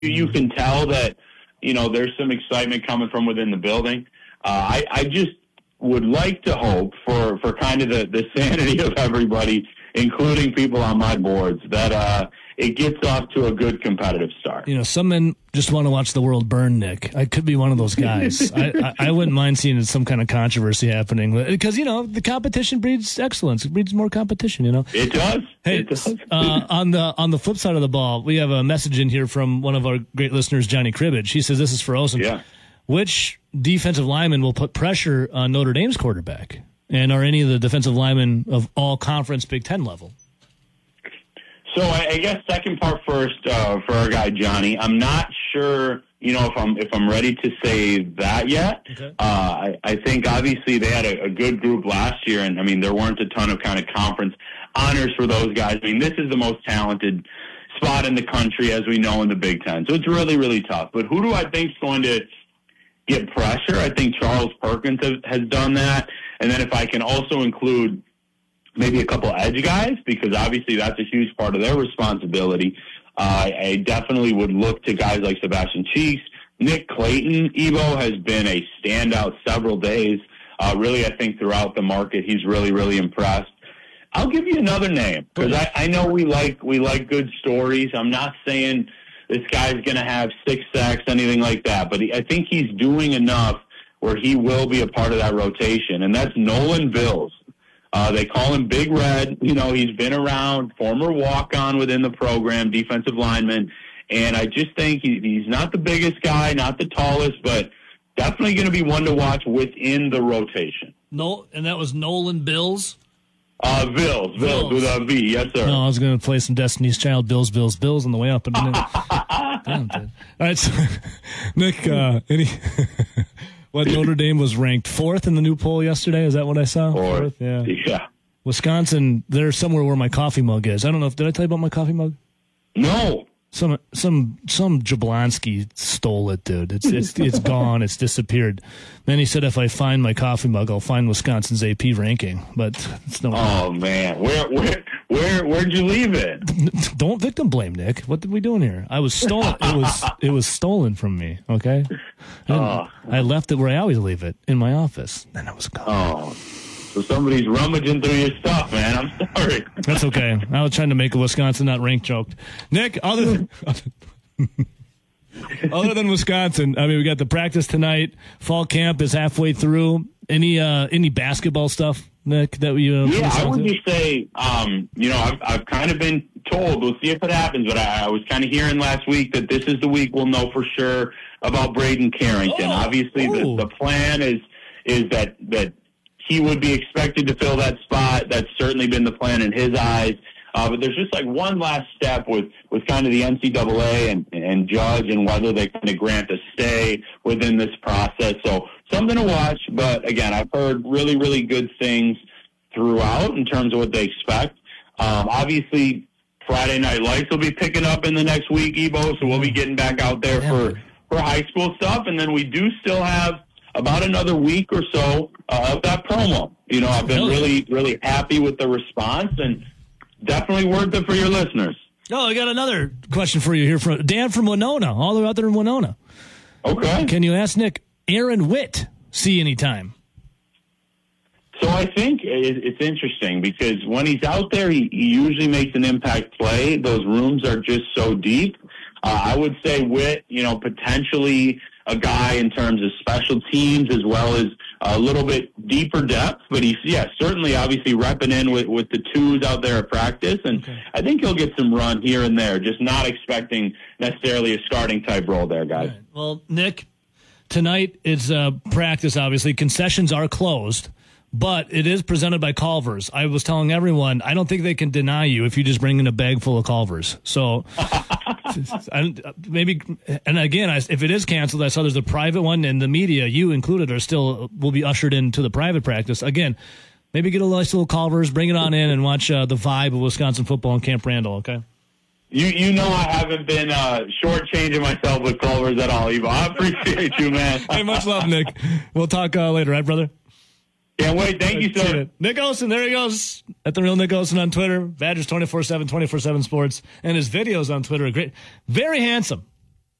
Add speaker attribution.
Speaker 1: you can tell that, there's some excitement coming from within the building. I just would like to hope for kind of the sanity of everybody, including people on my boards, that it gets off to a good competitive start.
Speaker 2: Some men just want to watch the world burn, Nick. I could be one of those guys. I wouldn't mind seeing some kind of controversy happening because, the competition breeds excellence. It breeds more competition,
Speaker 1: It does.
Speaker 2: Hey,
Speaker 1: it does.
Speaker 2: on the flip side of the ball, we have a message in here from one of our great listeners, Johnny Cribbage. He says, this is for Olsen.
Speaker 1: Yeah.
Speaker 2: Which defensive lineman will put pressure on Notre Dame's quarterback? And are any of the defensive linemen of all conference Big Ten level?
Speaker 1: So I guess second part first for our guy Johnny. I'm not sure, if I'm ready to say that yet. Okay. I think obviously they had a good group last year, and there weren't a ton of kind of conference honors for those guys. This is the most talented spot in the country, as we know, in the Big Ten. So it's really, really tough. But who do I think is going to get pressure? I think Charles Perkins has done that. And then if I can also include maybe a couple edge guys, because obviously that's a huge part of their responsibility. I definitely would look to guys like Sebastian Cheeks. Nick Clayton, Evo, has been a standout several days. Really, I think throughout the market, he's really, really impressed. I'll give you another name, because I know we like good stories. I'm not saying this guy's going to have 6 sacks, anything like that, but I think he's doing enough where he will be a part of that rotation, and that's Nolan Bills. They call him Big Red. He's been around, former walk-on within the program, defensive lineman. And I just think he's not the biggest guy, not the tallest, but definitely going to be one to watch within the rotation.
Speaker 2: No, and that was Nolan Bills?
Speaker 1: Bills with a V, yes, sir.
Speaker 2: No, I was going to play some Destiny's Child, Bills on the way up. Damn, all right, so, Nick, what, Notre Dame was ranked 4th in the new poll yesterday? Is that what I saw?
Speaker 1: 4th,
Speaker 2: yeah. Wisconsin, they're somewhere where my coffee mug is. I don't know did I tell you about my coffee mug?
Speaker 1: No.
Speaker 2: Some Jablonski stole it, dude. It's gone. It's disappeared. Then he said if I find my coffee mug, I'll find Wisconsin's AP ranking. But it's no.
Speaker 1: Oh man, where'd you leave it?
Speaker 2: Don't victim blame, Nick. What are we doing here? I was stolen. It was stolen from me. Okay. I left it where I always leave it, in my office. Then it was gone.
Speaker 1: Oh. So somebody's rummaging through your stuff, man. I'm sorry.
Speaker 2: That's okay. I was trying to make a Wisconsin not ranked joke. Nick, other than Wisconsin, we got the practice tonight. Fall camp is halfway through. Any basketball stuff, Nick, that you
Speaker 1: I would just say, I've kind of been told, we'll see if it happens, but I was kind of hearing last week that this is the week we'll know for sure about Braden Carrington. Obviously, the plan is that he would be expected to fill that spot. That's certainly been the plan in his eyes. But there's just like one last step with kind of the NCAA and judge and whether they kind of grant a stay within this process. So something to watch. But again, I've heard really, really good things throughout in terms of what they expect. Obviously, Friday Night Lights will be picking up in the next week, Ebo. So we'll be getting back out there for high school stuff. And then we do still have about another week or so of that promo. I've been really, really happy with the response and definitely worth it for your listeners.
Speaker 2: Oh, I got another question for you here from Dan from Winona, all the way out there in Winona.
Speaker 1: Okay.
Speaker 2: Can you ask Nick, Aaron Witt, see any time?
Speaker 1: So I think it's interesting because when he's out there, he usually makes an impact play. Those rooms are just so deep. I would say Witt, potentially a guy in terms of special teams as well as a little bit deeper depth, but he's certainly obviously repping in with the twos out there at practice, and I think he'll get some run here and there, just not expecting necessarily a starting type role there, guys.
Speaker 2: Right. Well, Nick, tonight it's practice, obviously. Concessions are closed, but it is presented by Culver's. I was telling everyone, I don't think they can deny you if you just bring in a bag full of Culver's. So maybe, and again, if it is canceled, I saw there's a private one, and the media, you included, will be ushered into the private practice. Again, maybe get a nice little Culver's, bring it on in, and watch the vibe of Wisconsin football in Camp Randall, okay?
Speaker 1: You know I haven't been shortchanging myself with Culver's at all, Evo. I appreciate you, man.
Speaker 2: Hey, much love, Nick. We'll talk later, right, brother?
Speaker 1: Can't wait. Thank you, sir.
Speaker 2: Nick Olsen, there he goes. At the real Nick Olsen on Twitter. Badgers 24/7, 24/7 Sports. And his videos on Twitter are great. Very handsome.